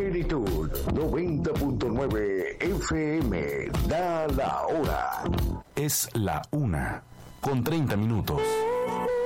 Plenitud 90.9 FM. Da la hora. Es la 1:30.